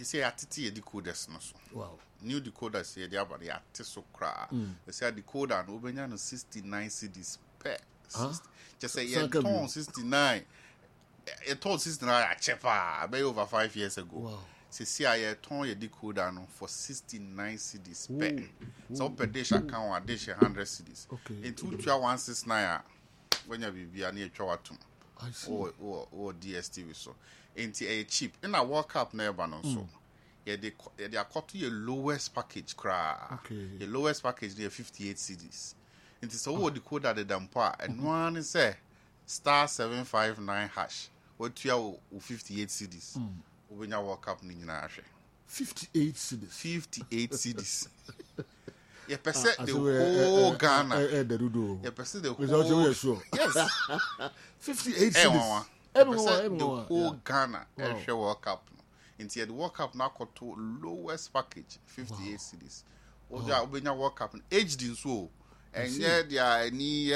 say atiti decoders no so. Wow. New decoders here the about the atiso cra. They say decoder no obenya no 69 cedis per. Just say yeah, ton 69. It told 69 a cheaper be over 5 years ago. Wow. See I ton your decoder no for 69 cedis per. So per dish account a dish 100 cedis. Okay. In 2169 when you be near Chawatum. I see. Or DSTV so. Ain't a cheap. In a World Cup never no so. Yeah, they are cut to your lowest package cra. Okay. The lowest package near 58 cedis. It is all decoder the dampa and one is star 759 hash. What you 58 cedis. When you World Cup nina 58 cedis. 58 cedis. You perceive the whole Ghana. You perceive the whole. Yes. 58 cedis. The whole Ghana. World Cup. Into the World Cup now got to lowest package 58 cedis. Or the World Cup in HD so. And yet they are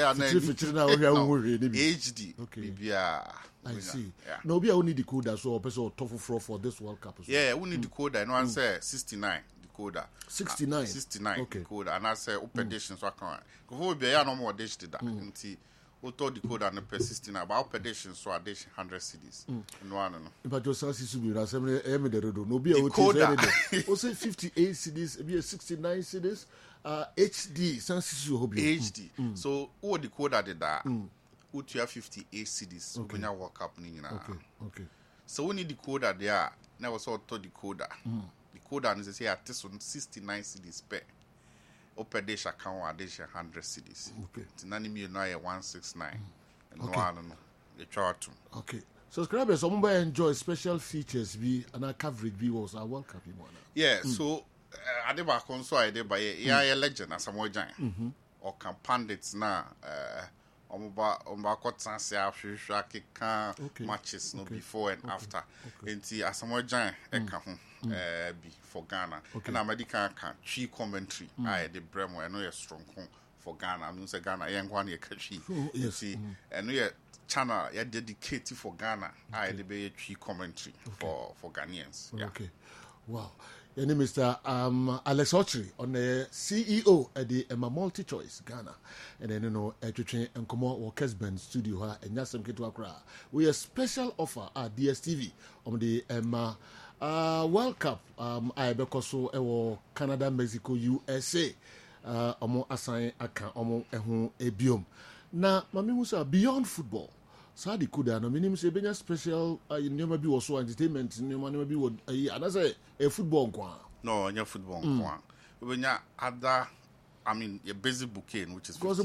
HD. Okay. I see. No, we only decoder so person tough for this World Cup. Yeah, we need decoder. And one say 69 decoder. 69. 69 okay. Decoder. And I say open edition so I can. Before we no more dish to that. Until auto decoder and per 69. But open edition so I dish 100 CDs. No one no. But your sense is to be no be a also 58 CDs, be a 69 CDs. HD sense you hobby. HD. So all decoder did that. What you have 58 CDs when you World Cup ni na. Okay. So we need decoder there. Now so auto decoder. Decoder is say at 69 CDs per. Open dish account or dish 100 CDs. Okay. Tinani mi no 169. And no one no. The chart. Okay. Subscribers some enjoy special features be and our coverage be was our World Cup Yeah, so adeba konso adeba ya legend asamo jan. Or can pandits na omba kotsanse ahwehwa keka matches no before and after. Enti asamo jan eka ho be for Ghana. And American can tree commentary the bremo and no strong for Ghana. I mean say Ghana yengwa na yekachi. See and no channel ya dedicated for Ghana. The be tree commentary for Ghanaians. Yeah. Okay. Wow. Your name is Mr. Alex Ochri on the CEO at the Emma Multi Choice Ghana. And then, you know, and come on, Workers Band Studio, and Yasam Kitwakra. We a special offer at DSTV on the Emma World Cup. I because so Canada, Mexico, USA. Omo assign aka omo ehun ebiom. Na mami musa beyond football. So the could no minimum say benya special nyoma bi was so entertainment nyoma bi wo anase a football kwa. No, nya football kwa. Benya other your basic bouquet which is 50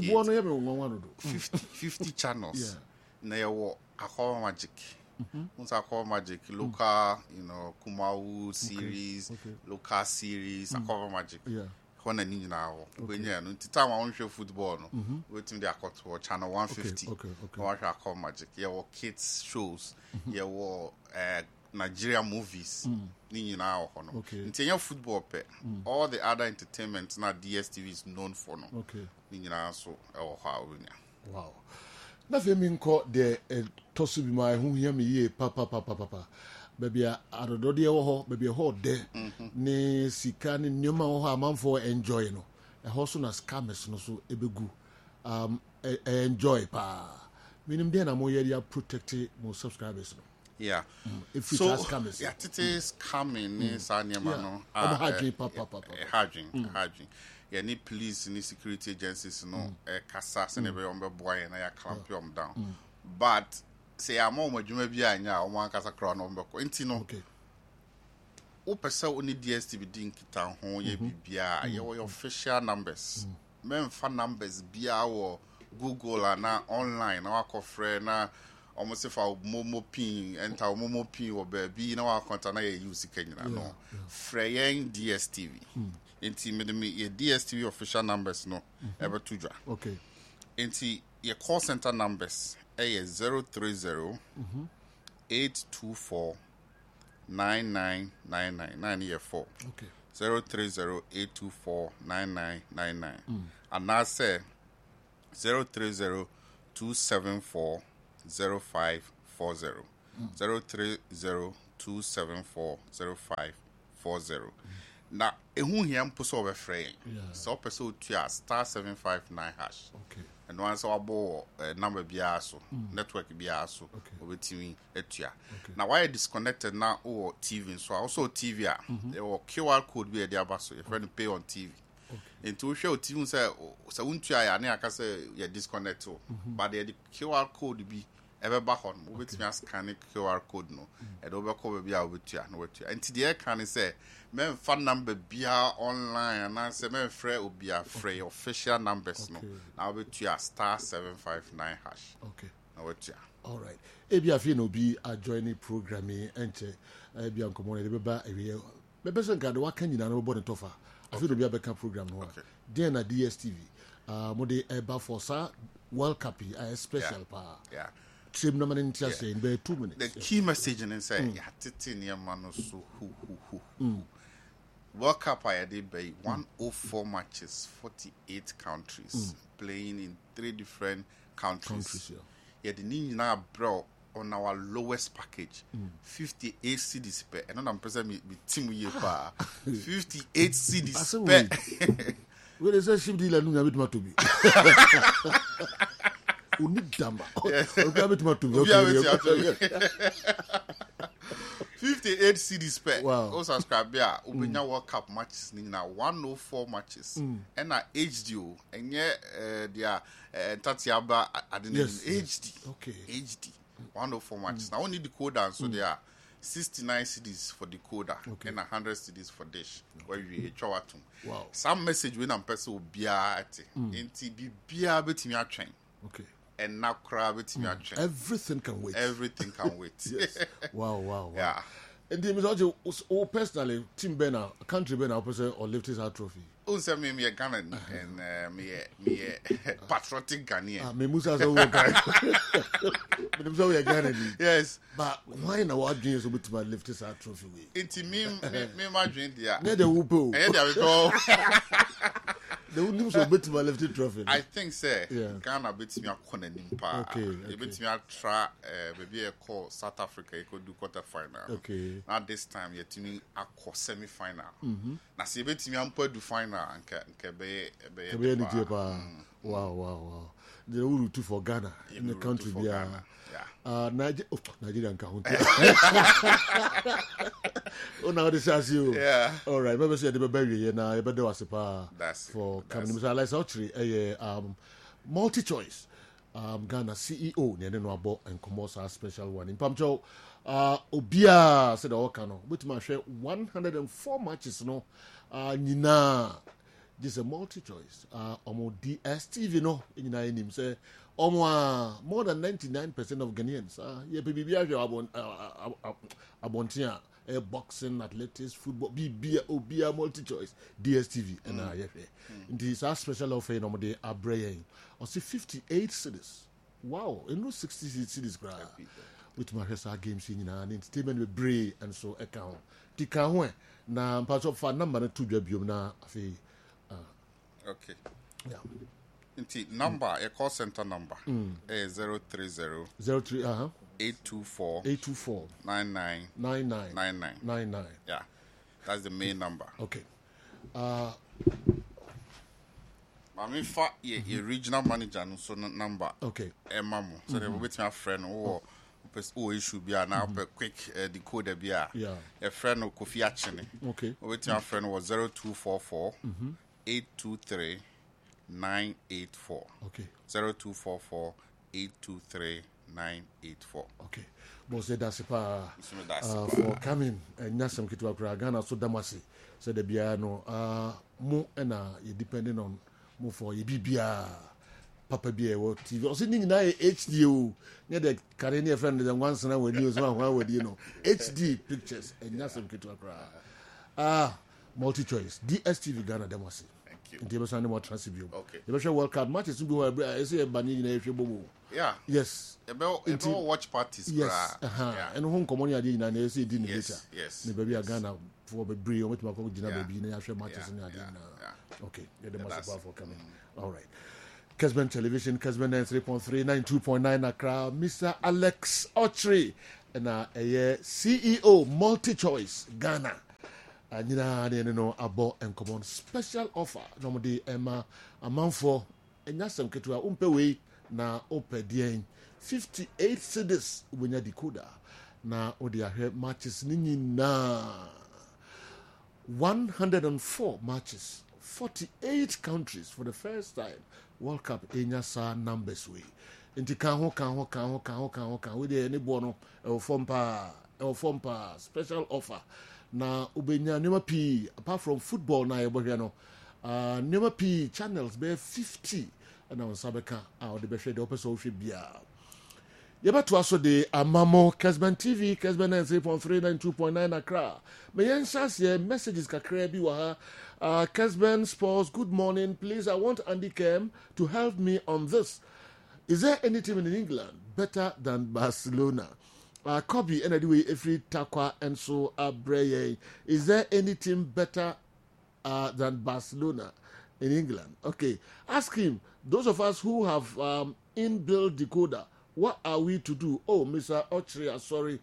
channels. Yeah. Na your Akwa Magic. Akwa Magic local, Kumau series, local series, Akwa Magic. Yeah. When I need now, when you know, time I want to show football, no, waiting the Akwa channel 150. Okay. Watch Akwa Magic. Yeah, or kids shows. Yeah, or Nigeria movies. Nini now, no. Okay. In football, all the other entertainment now DSTV is known for, no. Okay. Nini now so or how we Wow. Nothing mean called the Tosubi my who hear me ye papa. Baby, I don't know the baby a hot day. Ne sika ni nyoma ho amanfo enjoy no. E ho so na scammers no so ebegu. Enjoy pa. Minim dey na mo ye protect mo subscribers no. Yeah. If so scammers. Yeah, it is coming ni sa nyama no. Hajin papa. Hajin. Yeah, ni police ni security agencies no kasa se ne be on be boy na ya clamp them down. But say I'm on my juma bi anya o man kasa kra no mbeko enti no okay o pesa oni DSTV din kita ho ye bibia ye your official numbers memfa numbers bia wo Google na online na wakofre na almost if I momo pin enter momo pin or baby na wa konta na ye use kenyina no freyen DSTV enti me ye DSTV official numbers no ever tujwa okay enti ye call center numbers 030 824 9999 9 okay 030 824 9999 and now say 030 274 0540 030 274 0540 40. Na ehu hia mpo so obefrɛ. So opese otua star 759 hash. Okay. And once abo number biara so, network biara so, obetimi etua. Now why disconnected now or TV so also TV or QR code be there aba so your friend pay on TV. Into show TV say untua ya na aka say you disconnect to. But the QR code be ever back on obetimi scan QR code no. E do be call be a obetua no wetua. Enti the can say men phone number bia online and I say men free obia free official numbers no. Now wetua star 759 hash. Okay. Now wetua. All right. Ebi afi no bi join programming enche ebi ankomo na beba ewe. Bebe so nka de waka nyina no bo ne tofa. Afi no bi abeka program no. Then na DSTV. Mo de eba for sa World Cup special pa. Yeah. Trim no man intia say in be 2 minutes. The key message in say ya tete ne man no so hu. World Cup I did by 104 matches, 48 countries playing in 3 different countries. Yeah, the Nina bro on our lowest package, 58 cedis per. And I'm present me team year pa 58 cedis per. Well, it's a ship dealer no bit to be. Uni dama. Okay, bit to be. 58 cedis per. Wow. Also subscribe here. Ubenya World Cup matches na 104 matches. And na HD and yeah Tatiaba HD. Okay. HD 104 matches. Now only decoder so there are 69 CDs for decoder and 100 CDs for dish. Where you chawatum. Wow. Some message when I'm person will be at enti bia betimi atwen. Okay. And now crab it me atwen. Everything can wait. Everything can wait. Yes. Wow. Yeah. And the Mr. O personally, Team Benna, country Benna, or lift his trophy. Also, me a Ghanaian and me patriotic Ghanaian. Me Musa so guy. But so we are Ghanaian. Yes. But why now what dreams will be to lift his trophy? It's me my dream there. Near the whoop. And there we go. The news will be to my lifted trophy. I think, sir, Ghana beats me a corner nimpa. Okay. Beats me a try, maybe a call South Africa, you could do quarter final. Okay. Now this time, you're tuning a call semi final. Now, see, beats me, I'm going to final and Kebe. Wow. The rule too for Ghana in the country. Yeah. Nigeria and County. Oh, now this is you. Yeah. All right. Maybe say the baby now. You better was that's for coming. Mr. Alex Ochri, multi-choice. Ghana CEO. Near the Noabo and Komosa special one in Pamcho. Obia said the Okano. But my share 104 matches. No. Nina. This is a multi-choice. Omo DSTV no. Nina him say. More than 99% of Ghanaians. Yeah, baby, abontia. Boxing, athletics, football, be multi-choice, DSTV, and this our special offer in the Abraying. Or see 58 cities. Wow, you know 60 cities, with my Hesa games in an entertainment with Bray and so account. Tika na part of our number 2 job na afi. Okay. Yeah. Number, a call center number, 030 824 99. Yeah, that's the main number. Okay. I mean, for your regional manager, so number. Okay. Mamu, so they will be my friend or issue be now quick decoder be a friend of Kofi Achene. Okay. With my friend was 0244 823 984. Okay. 0244 823 984. Okay. But say that's for coming and Nasam Kitwa Ghana so damasi. Said the Biano mo and you depending on mo for ye bibia Papa Bia or TV. Or sitting na HD near the Caribbean friend and once and when news one would you know HD pictures and Nasam Kitwa multi-choice DSTV Ghana damasi. Nti be sande mo transibio. Okay. You be World Cup matches be where I say bani na ehwe bobo. Yeah. Yes. About watch parties. Yes. And home common ya dey na na say di later. Yes. Ne baby Ghana for be brave o metima ko gina baby na ahwe matches na dey na. Okay. Get the most for coming. All right. Kesben Television, Kesben 93.3, 92.9 Accra, Mr. Alex Ochri, and CEO Multi-Choice Ghana. nyinaa ne no abɔ nkɔmmɔ special offer na ɔmde ɛma amanfoɔ ɛnya asɛm ketewa wompɛ wei na wopɛ deɛn 58 cedis wobɛnya decoder na wode ahwɛ matches ne nyinaa 104 matches 48 countries for the first time World Cup ɛnya saa numbers way nti ka ho wode ne boɔ no ɛwɔ fam paa special offer na wobɛnya nneɛma pii apart from football na yɛbɔhwɛ no nneɛma pii channels bɛyɛ 50 ɛna wo nsa bɛka a wode bɛhwɛ deɛ wopɛ sɛ wohwɛ biaa yɛbɛtoa so de amamo Kesben TV Kesben 93.3 92.9 Accra meyɛ nhyɛ aseɛ messages kakraa bi wɔ ha Kesben Sports good morning please I want Andy Kem to help me on this. Is there any team in England better than Barcelona? Kobe and anyway every Takwa and so Abreye. Is there any team better than Barcelona in England? Okay, ask him. Those of us who have inbuilt decoder, what are we to do? Oh, Mr. Ochria, sorry.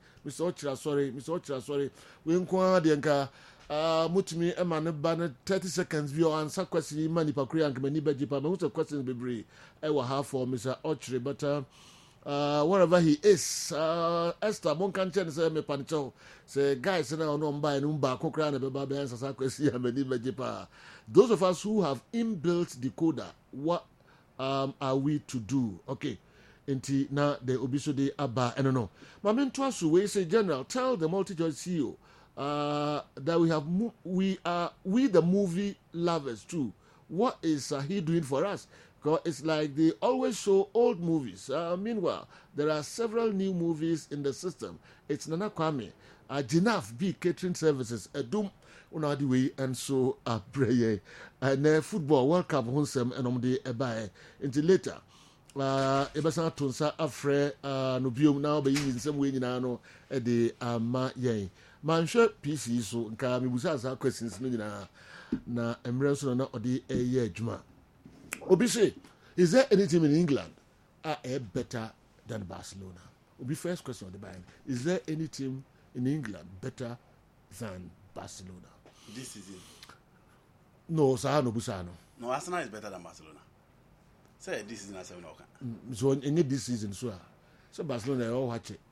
We inquire the anchor. Mutimi Emma Banner 30 seconds view answer question money per Korean many bejipa. Most of questions be brave. I will have for Mr. Ochre, but wherever he is, Esther Monkanchen say me pancho say guys now no buy number Kokran Baba answer question many bejipa. Those of us who have inbuilt decoder, what are we to do? Okay. Inti na the obisode aba I don't know. Mamin Twasu we say general tell the multi-choice CEO that we are the movie lovers too. What is he doing for us? Because it's like they always show old movies. Meanwhile, there are several new movies in the system. It's Nana Kwame, Jinaf B catering services, Doom Unadi way and so prayer and football World Cup Hunsem and Omde Ebae until later. Ebasa Tunsa Afre no biom now be in some way no de ama yen. Manhwe PC so nka mebusa asa questions no nyina na emre so na odi eye adwuma. Obi say, is there any team in England better than Barcelona? Obi first question on the line. Is there any team in England better than Barcelona? This season? No, sir, no busano. No, Arsenal is better than Barcelona. Say this season as well. So in this season so Barcelona all watch it.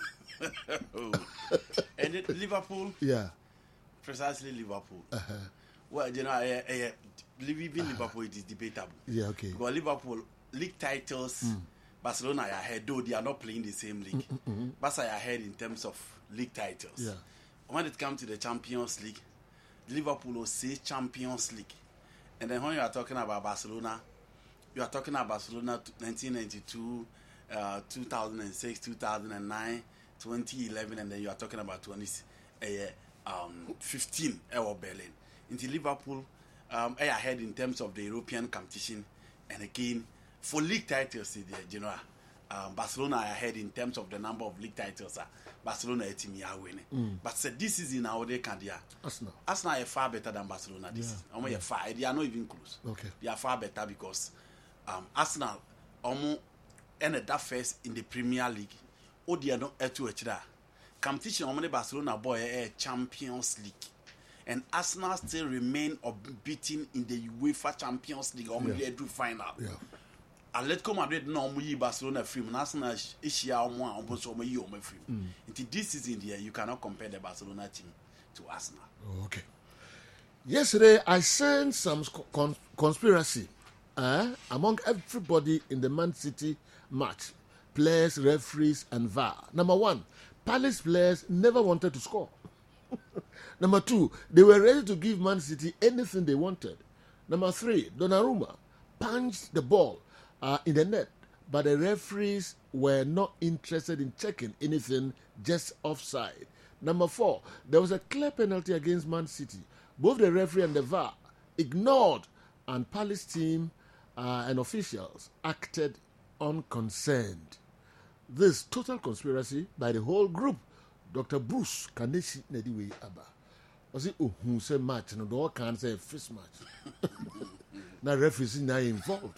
And Liverpool? Yeah. Precisely Liverpool. Well, you know, leaving Liverpool it is debatable. Yeah, okay. Because Liverpool league titles, Barcelona are ahead, though they are not playing the same league. Barca are ahead in terms of league titles. Yeah. When it comes to the Champions League, Liverpool will say Champions League. And then when you are talking about Barcelona, you are talking about Barcelona 1992, 2006, 2009, 2011, and then you are talking about 2015 or Berlin. Into Liverpool, ahead in terms of the European competition, and again for league titles, Barcelona are ahead in terms of the number of league titles. Barcelona is team winning, but this season now they can Arsenal are far better than Barcelona. This season, far. They are not even close. Okay, they are far better because Arsenal ended that first in the Premier League. Oh, they are not to each other. Competition on Barcelona boy a Champions League, and Arsenal still remain unbeaten in the UEFA Champions League. They do final. Yeah. Atletico Madrid no mu Barcelona free. Arsenal is here on one almost free. Until this season here, you cannot compare the Barcelona team to Arsenal. Okay. Yesterday, I sensed some conspiracy among everybody in the Man City match. Players, referees, and VAR. Number one, Palace players never wanted to score. Number two, they were ready to give Man City anything they wanted. Number three, Donnarumma punched the ball in the net, but the referees were not interested in checking anything, just offside. Number four, there was a clear penalty against Man City. Both the referee and the VAR ignored, and Palace team and officials acted unconcerned. This total conspiracy by the whole group. Dr. Bruce Kaneshi Nediwe Abba. Was it who said match? No, all can't say first match. Now referees now involved.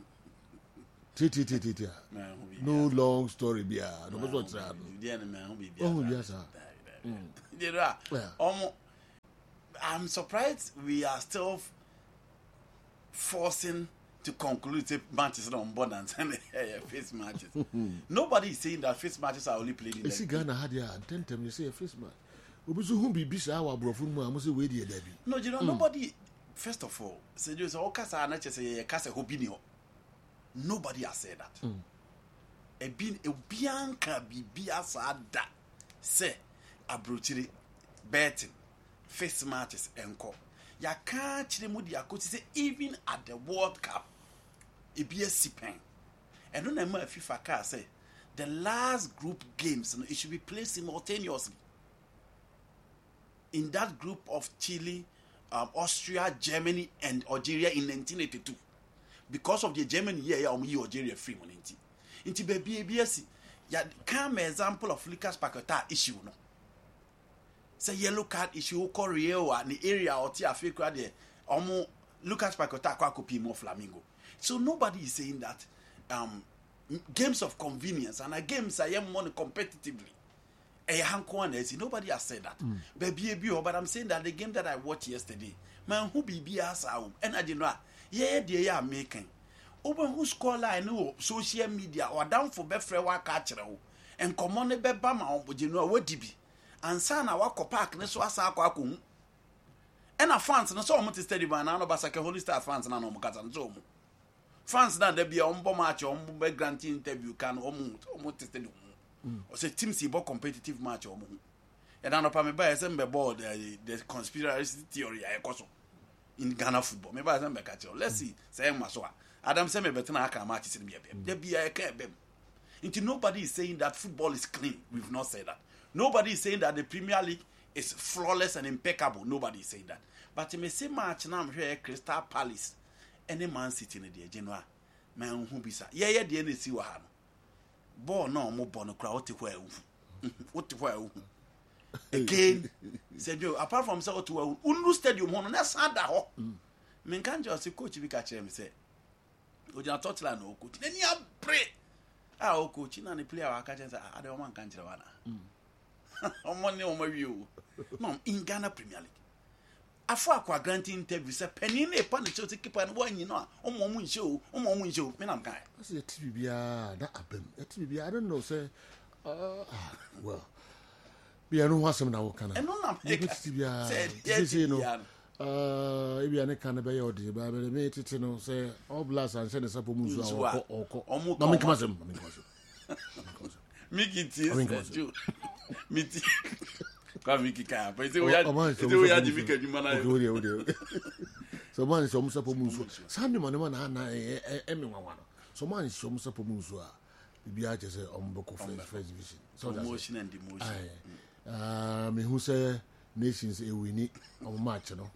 No long story. No, what's that? Oh, yes, sir. I'm surprised we are still forcing to conclude say matches on board and face matches. Nobody is saying that face matches are only played in You see Ghana had ya and 10 you say a face match. Obisu who be bisa our bro from Musi Wedi Debbie. No, you know, nobody, first of all, say there's all Casa and say Casa Hobinio. Nobody has said that. A bianca bibia sada say abrochiri betting face matches enko. Ya can't chimudi akoti say even at the World Cup, it be a sipen. And don't know if FIFA can say the last group games it should be played simultaneously. In that group of Chile, Austria, Germany, and Algeria in 1982, because of the Germany year, Algeria free money. Into baby ABS, ya come example of Lucas Paquetá issue no. Say yellow card issue Korea or the area or Africa there. Lucas Paquetá kwa copy more Flamingo. So nobody is saying that games of convenience and games I am money competitively. Nobody has said that. But I'm saying that the game that I watched yesterday, man, who be as and I didn't know, yeah, they are making. Open who score line no social media or down for Befrewa catcher and come on the Bebama, but you know what DB. And Sana Wako Park, Neswasa Kwakum. And a fans, and so much steady by now, Basaka Holy Star fans and Anomakas and Zomo. Fans that there be on match or grant interview can almost steady. Or say team see more competitive match or more. And I know Pame by SMB board the conspiracy theory I also in Ghana football. Maybe SMB catch. Let's see. Say Maswa. Adam say me better na aka matches in BM. There be a care bem. Until nobody is saying that football is clean. We've not said that. Nobody is saying that the Premier League is flawless and impeccable. Nobody is saying that. But you may say match now I'm here Crystal Palace. Any Man City in the Genoa. Man who be sa. Yeah, the end see what happen. Ball no more born crowd what again said you apart from so to Unu Stadium on that's sad that men can't just say coach we catch him say o ja touchline o coach then you pray o coach na the player wa catch say I don't want can't wana on money on my view no in Ghana Premier League afọ akwa granting interview say penny na pan the Chelsea keeper no one you know omo show me na guy that's the TV bia na abem TV bia I don't know say well bia no wasem na wo kana e no na TV bia say no bia ne kana be yodi ba be me tete no say all blast and say the sapo muzu oko na me kama sem Mikiti miti kwa Miki ka but say we had to make a human so man so musa po munso sami man na emi nwanwa so man so musa po munso a bibia je say omboko first division so emotion and emotion me who say nations e wini on match no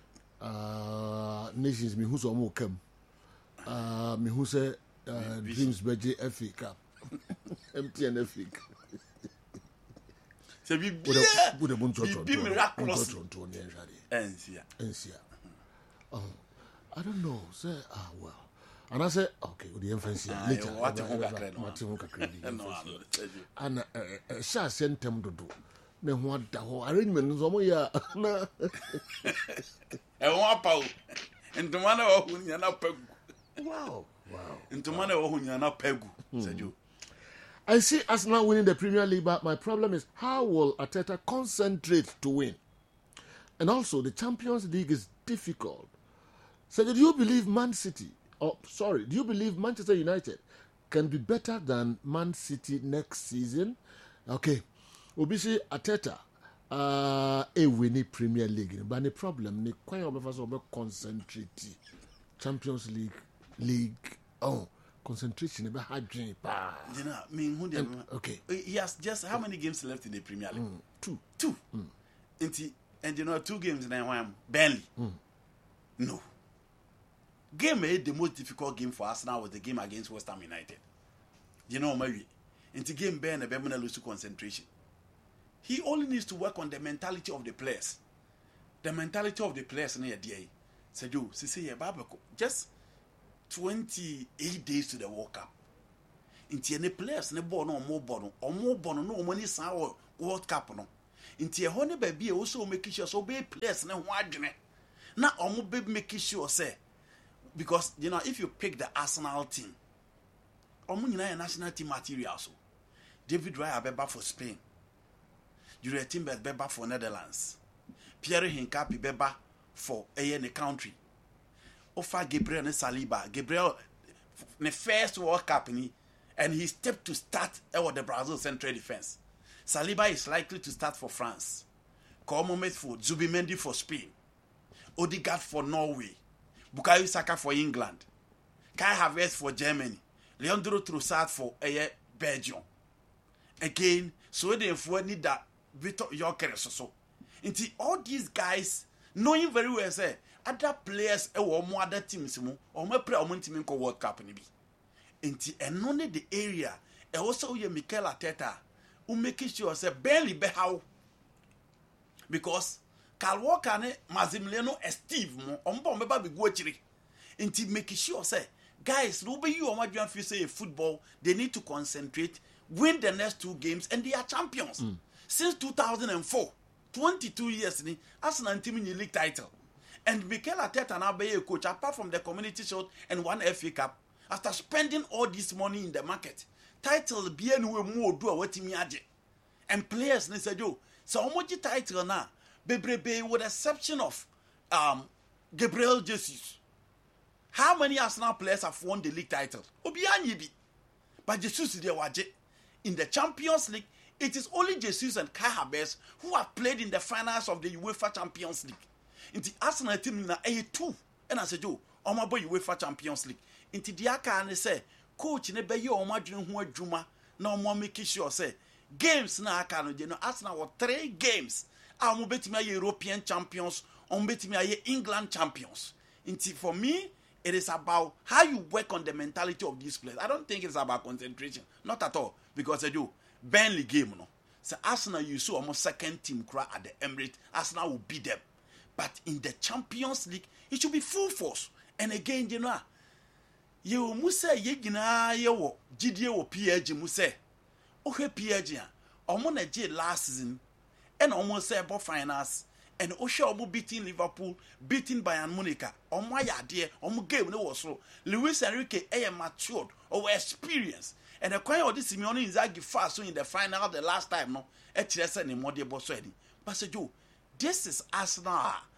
nations me who so mo kam me who say dreams beje FA Cup MTN FA Cup se bi miraculous I don't know say well and I say okay with the infancy later what and sha sentem dodo me ho da ho arrangement nso mo ya na e ho apaw ntoma na ho nya na pagu wow ntoma na ho nya na pagu sajo I see us now winning the Premier League, but my problem is how will Arteta concentrate to win? And also, the Champions League is difficult. So, do you believe do you believe Manchester United can be better than Man City next season? Okay. Obviously, Arteta winning Premier League, but the problem is quite concentrate. Champions League. Concentration about hard dream. You know, I mean, okay. He has just how many games left in the Premier League? 2. And you know, 2 games now I'm barely. No. Game A, the most difficult game for us now was the game against West Ham United. You know, maybe. Into game B and the lose to concentration. He only needs to work on the mentality of the players. The mentality of the players near DA. So you see, just 28 days to the World Cup. Into any players, no ball no more ball no money sour World Cup no. Inti ehɔ ne baabi e wo so make sure so be players ne ho adwene. Na omo be make sure say because you know if you pick the Arsenal team, omo nyina national team material so. David Raya beba for Spain. Julian Timber beba for Netherlands. Pierre Hincapi beba for a country. Ofa Gabriel and Saliba. Gabriel the first World Cup and he stepped to start the Brazil central defense. Saliba is likely to start for France. Komomet for Zubimendi for Spain. Odegaard for Norway. Bukayo Saka for England. Kai Havertz for Germany. Leandro Trossard for Belgium. Again, Sweden for need that Victor Jokeres so. Into all these guys knowing very well say other players or more other teams or more play or team in World Cup ni bi. Into and only the area also you Mikel Arteta who make sure say barely be how because Kyle Walker ne Massimiliano Steve mo omba meba be go chiri. Into make sure say guys no be you or my feel say football they need to concentrate, win the next 2 games and they are champions. Since 2004 22 years ni Arsenal team in the league title. And Mikel Arteta now be a coach apart from the Community Shield and 1 FA Cup. After spending all this money in the market, title be anyway more do what me aje. And players ne said yo, so how much title na bebrebe with exception of Gabriel Jesus. How many Arsenal players have won the league title? Obi anyi bi. But Jesus is there waje. In the Champions League, it is only Jesus and Kai Havertz who have played in the finals of the UEFA Champions League. In the Arsenal team na A2 and I said yo, omo boy UEFA Champions League. In the aka ne say coach ne be ye omo adwene ho adwuma na omo make sure say games na aka no je no Arsenal were 3 games. Omo betimi aye European champions, omo betimi aye England champions. For me, it is about how you work on the mentality of these players. I don't think it's about concentration, not at all, because I do Burnley game no. So Arsenal you saw almost second team cry at the Emirates. Arsenal will beat them. But in the Champions League, it should be full force. And again, you know, you must say, ye gina ye wo, GDA wo PSG must say, okay, PSG, almost last season, and almost say about finals, and Osha almost beating Liverpool, beating Bayern Munich, on my idea, on game no was so. Luis Enrique, matured or experienced. And the choir of this Simeone Inzaghi fast so in the final the last time, no, HSN in Modi Boswedi. But say, Joe, this is Arsenal.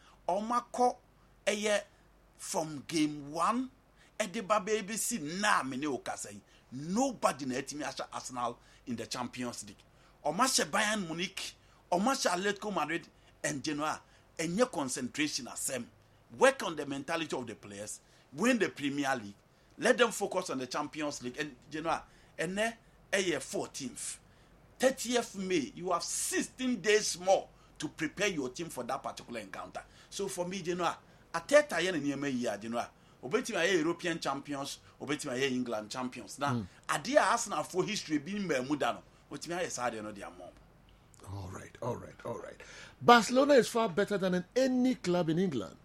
Omako eye from game 1 at the baby see na mene okasai. Nobody na etimi asha Arsenal in the Champions League. Omasha Bayern Munich, Omasha Atletico Madrid and Genoa. And your concentration as them. Work on the mentality of the players. Win the Premier League. Let them focus on the Champions League and Genoa. And then a 14th, 30th May, you have 16 days more to prepare your team for that particular encounter. So for me, you know, Arteta yen ni eme year, you know, obeti my European champions, obeti my England champions. Now, adia Arsenal for history being Bermuda, obeti my side no their mom. All right. Barcelona is far better than any club in England.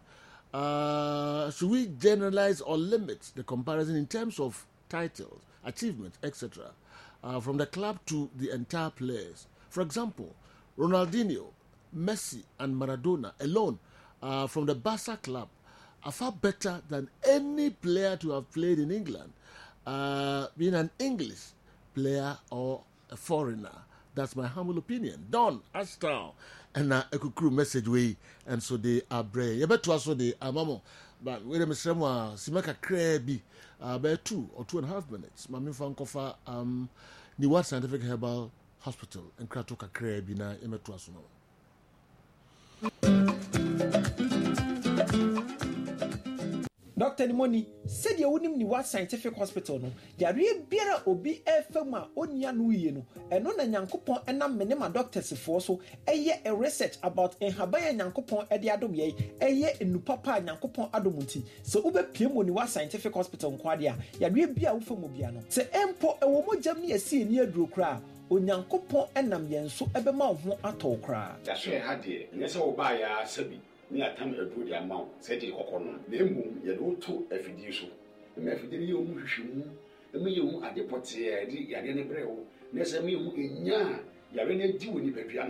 Should we generalize or limit the comparison in terms of titles, achievements, etc., from the club to the entire players? For example, Ronaldinho, Messi, and Maradona alone from the Barca club are far better than any player to have played in England, being an English player or a foreigner. That's my humble opinion. Don Ashton and a crew message way, and so they are brave. You better also the mamo, but wait a minute, Simaka Krebi, about 2 or 2.5 minutes. Mami Fankofa, Niwat Scientific Herbal Hospital, and Kratoka Krebi na Emetuasuno. Dr. Nimoni said you wouldn't need scientific hospital. No, Yari Biera Obi Efema Onya Nuino, and on a Yankupon and Menema doctors for so a year a research about a Habaya Yankupon at the Adomie, a year in Nupapa Yankupon Adomunti. So Ube Pimoniwa Scientific Hospital Quadia, Yari Bia Ufomobiano. Say Empo a woman Jamie a sea near Drew Cra. Onyankopon enam yen so ebema ho atokra. That's why I had it. Yes, I'll buy a Sabi. Me a time a good amount, said the coconon. The moon, you know, 2 FDU. The Mephidio Mushimu, the Mium at the Potier, the Yagane Breo, Nesamium in Ya, Yarene Jew in the piano so.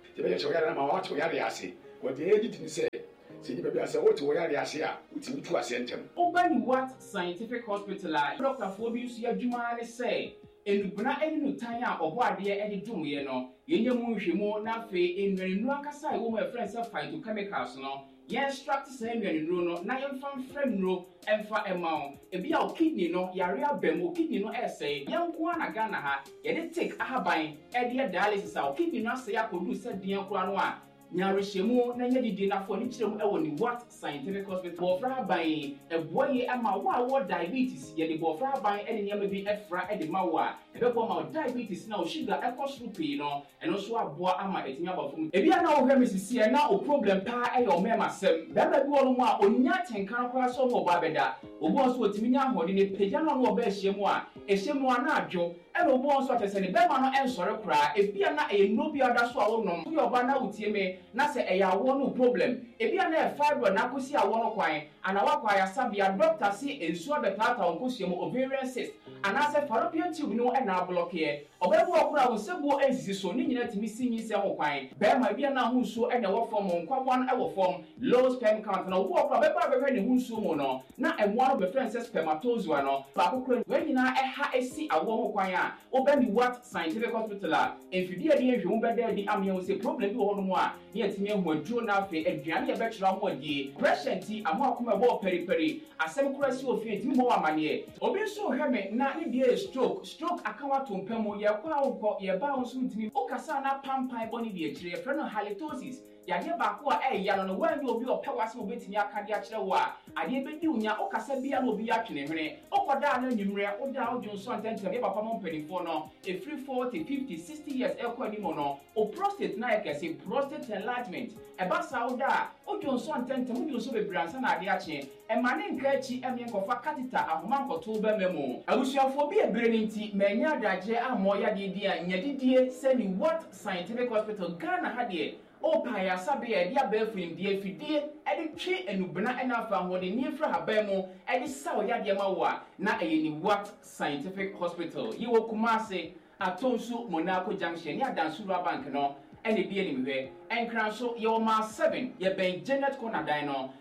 te be so yare na ma wa to yare ase what the age didn't say say you be say what to yare ase a utimi tu ase ntem Obani What Scientific Hospital Dr. Phobius Yadjuma ne say enubuna eni no tan a obo ade e de dwumye no yenye mu nhwemu na fe enwenu akasa e wo ma friends of phytochemicals no ye extract say enwenu no na yemfa frem no emfa emao ebi a kidney no yare abem kidney no essay yenko na Ghana ha ye de take ahaban e de dialysis a kidney no say akodu se den kura no a nyarehemu na nya didi na fo ni kirem e wo ni What Scientific Hospital bofra ban eboye ama wo diabetes ye de bofra ban e ne nyama bi efra e de ma wo a ebebo ma diabetes na o sugar e koso pii no eno so aboa ama etimi abafum ebi na wo hwe mesisi e na o problem pa e yo mema sem baba bi wo no mu a onya tenkan kora so mo ba beda obo so otimi nya ahode ne pagya no no oba ehyemu a ehyemu na adwo e no obo so atese ne bema no ensore kora ebi na e no bi oda so a wo no yo ba na utie me na se eya wo no problem ebi na e fibro na kosi a wo no kwan ana wa kwa ya sabia doctor si ensuo betata onkosuemu ovarian cyst ana se fallopian tube no e na block ye obebu okura wo sebo ensisi so ni nyina timi sinyi se ho kwan bema bia na ho nsuo e na wo form nkwabon e wo form low sperm count na wo okura beba beba ne ho nsuo mo no na emo no be friend say spermatozoa no ba kokura we nyina e ha esi awo ho kwan a obani What Scientific Hospital a enfidie de ehwe be da di amye wo se problem bi wo no mo a ne atimi ehu aduro na afi aduane e be kyerɛ mo adie pressure nti amo akoma bo periperi asem kura si ofie ntimi mo amane obi so hwe me na ne die stroke akawa tompam ye kwa wo ye ba wo so ntimi o kasa na pampan boni die kyerɛ ye frɛ no halitosis yade ba ko a ya no wan obi opɛ wase obetimi akade a kyerɛ wo a ade bedi unya o kasa bia na obi atwene hwene okoda na nwumre o da o jonso antentem ye papa mo mpanifo no e free 40 50 60 years e kwa ni mo no o prostate na ye kase prostate enlargement e ba sa o da o jonso antentem o jonso bebransa na ade akye e ma ne nka achi eme nkofa catheter ahoma nkoto ba memo abusuafo bi ebere ni nti manya adagye amo ya de di a nyadidie se ni What Scientific Hospital Ghana ha de o pa ya sabe e dia ba frim die fidie e de twe enubena e na afa hode ni efra haban mu e de saw ya de ma wo a na e ni What Scientific Hospital yi wo Kumase Atonsu Monaco Junction ni Adansuru Bank no ene bi eni mehwe enkran so ye o ma 7 ye ben Janet Corner dan no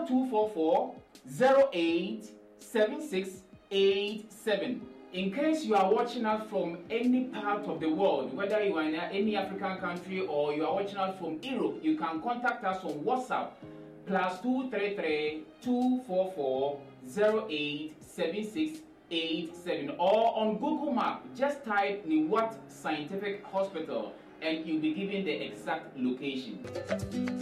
0244 087687. In case you are watching us from any part of the world, whether you are in any African country or you are watching us from Europe, you can contact us on WhatsApp +233 244 087687 or on Google Map. Just type the What Scientific Hospital and you'll be given the exact location.